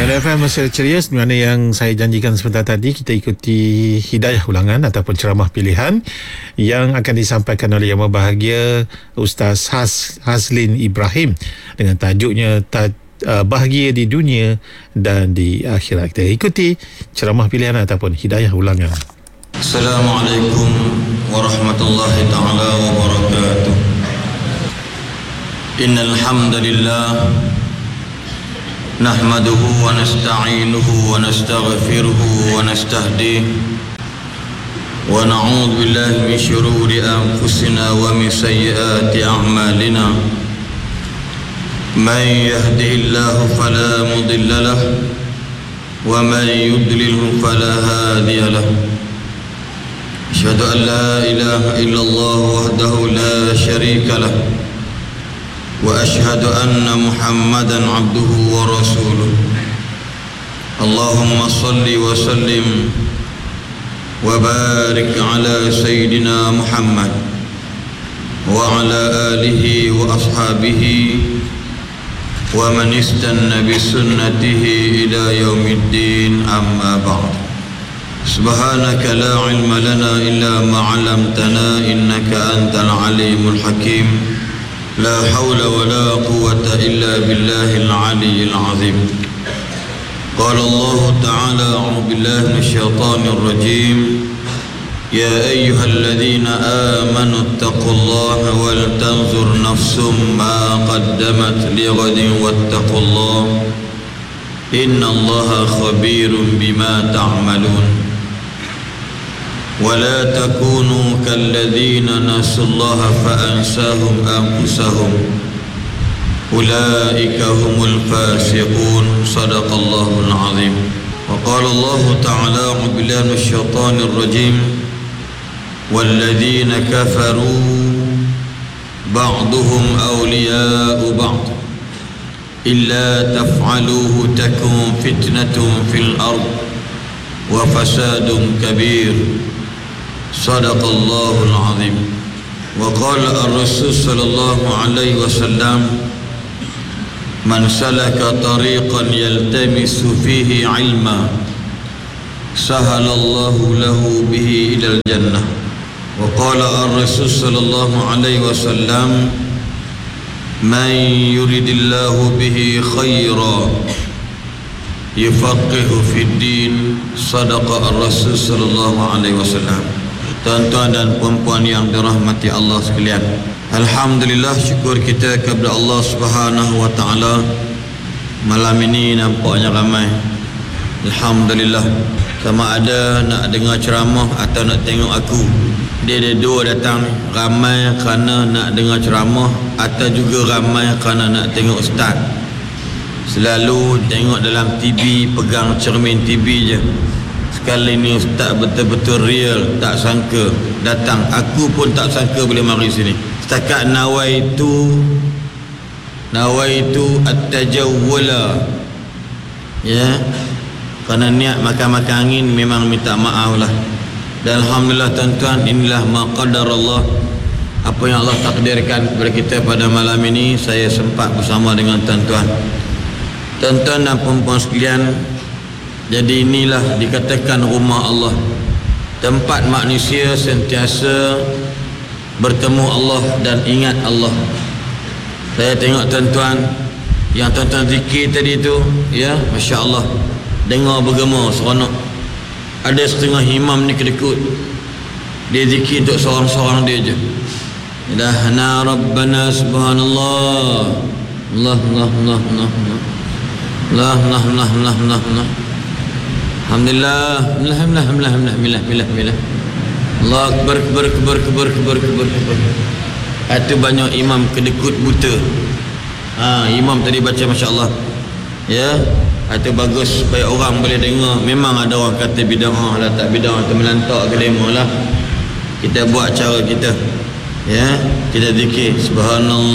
LFM Mesra Ceria, di mana yang saya janjikan sebentar tadi, kita ikuti hidayah ulangan ataupun ceramah pilihan yang akan disampaikan oleh Yang Berbahagia Ustaz Hazlin Ibrahim dengan tajuknya Bahagia di Dunia dan di Akhirat. Kita ikuti ceramah pilihan ataupun hidayah ulangan. Assalamualaikum warahmatullahi ta'ala wabarakatuh. Innal hamdalillah nahmaduhu wa nasta'inuhu wa nastaghfiruhu wa nastahdihi wa na'udzu billahi min shururi anfusina wa min sayyiati a'malina. Man yahdihillahu fala mudilla lahu wa man yudlilhu fala hadiya lahu. Asyhadu an la ilaha illallah wahdahu la syarika lahu wa asyhadu anna Muhammadan abduhu wa rasuluh. Allahumma salli wa sallim wa barik ala sayyidina Muhammad wa ala alihi wa ashabihi wa man istanna bi sunnatihi ila yaumiddin, amma ba'd. Subhanaka la ilma lana illa ma 'allamtana innaka antal alimul hakim. La hawla wa la quwwata illa billahil aliyyil azim. Qala Allah ta'ala, a'udzu billahi minasy syaithanir rajim. Ya ayyuhalladzina amanu taqullaha wal tanzur nafsum ma qaddamat lighadin wattaqullaha innallaha khabirum bima ta'malun. ولا تكونوا كالذين نسوا الله فأنساهم أنفسهم أولئك هم الفاسقون. صدق الله العظيم. وقال الله تعالى أعوذ بالله من الشيطان الرجيم والذين كفروا بعضهم أولياء بعض إلا تفعلوه تكن فتنة في الأرض وفساد كبير. صدق الله العظيم. وقال الرسول صلى الله عليه وسلم من سلك طريقا يلتمس فيه علما سهل الله له به إلى الجنة. وقال الرسول صلى الله عليه وسلم من يريد الله به خيرا يفقه في الدين. صدق الرسول صلى الله عليه وسلم. Tuan-tuan dan puan-puan yang dirahmati Allah sekalian, alhamdulillah, syukur kita kepada Allah Subhanahu wa taala. Malam ini nampaknya ramai, alhamdulillah. Sama ada nak dengar ceramah atau nak tengok aku. Dia ada dua datang, ramai kerana nak dengar ceramah atau juga ramai kerana nak tengok ustaz. Selalu tengok dalam TV, pegang cermin TV je. Sekali ni ustaz betul-betul real, tak sangka datang. Aku pun tak sangka boleh mari sini. Setakat nawaitu at-tajawwula, ya, kerana niat makan-makan angin, memang minta maaf lah. Dan alhamdulillah tuan-tuan, inilah maqadar Allah, apa yang Allah takdirkan kepada kita pada malam ini. Saya sempat bersama dengan tuan-tuan dan perempuan sekalian. Jadi inilah dikatakan rumah Allah, tempat manusia sentiasa bertemu Allah dan ingat Allah. Saya tengok tuan-tuan yang tuan-tuan zikir tadi tu, ya, Masya Allah, dengar bergema seronok. Ada setengah imam ni kedekut, dia zikir untuk seorang-seorang dia je. Ilahna Rabbana Subhanallah, Allah Allah Allah Allah Allah Allah Allah Allah Allah Allah. Alhamdulillah, alhamdulillah, alhamdulillah, Allah akbar, akbar. Itu banyak imam kedekut buta. Imam tadi baca Masya Allah, ya, itu bagus supaya orang boleh dengar. Memang ada orang kata bid'ah lah, tak bid'ah tu melantak ke demo lah. Kita buat cara kita, ya, kita zikir Subhanallah.